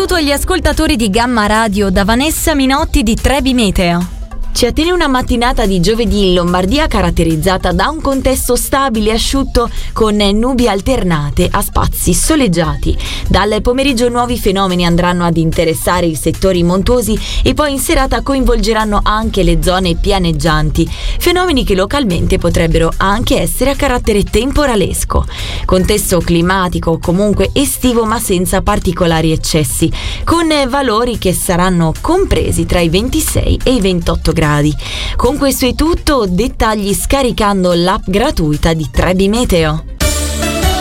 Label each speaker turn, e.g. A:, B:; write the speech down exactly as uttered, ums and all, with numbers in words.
A: saluto agli ascoltatori di Gamma Radio da Vanessa Minotti di Trebi Meteo. Ci attiene una mattinata di giovedì in Lombardia caratterizzata da un contesto stabile e asciutto con nubi alternate a spazi soleggiati. Dal pomeriggio nuovi fenomeni andranno ad interessare i settori montuosi e poi in serata coinvolgeranno anche le zone pianeggianti, fenomeni che localmente potrebbero anche essere a carattere temporalesco. Contesto climatico comunque estivo ma senza particolari eccessi, con valori che saranno compresi tra i ventisei e i ventotto gradi. Con questo è tutto, dettagli scaricando l'app gratuita di Trebi Meteo.